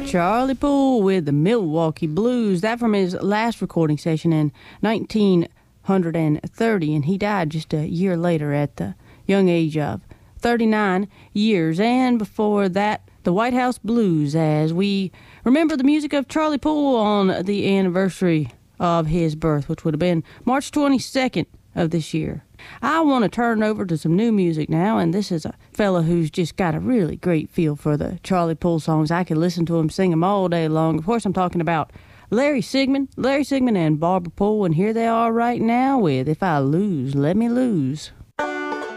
Charlie Poole with the Milwaukee Blues. That from his last recording session in 1930, and he died just a year later at the young age of 39 years. And before that, the White House Blues, as we remember the music of Charlie Poole on the anniversary of his birth, which would have been March 22nd of this year. I want to turn over to some new music now, and this is a fella who's just got a really great feel for the Charlie Poole songs. I could listen to him sing them all day long. Of course, I'm talking about Larry Sigmund and Barbara Poole, and here they are right now with If I Lose, Let Me Lose.